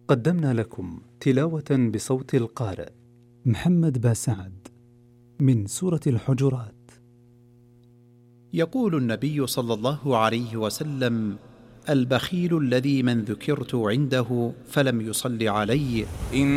قدمنا لكم تلاوة بصوت القارئ محمد باسعد من سورة الحجرات. يقول النبي صلى الله عليه وسلم: البخيل الذي من ذكرت عنده فلم يصل علي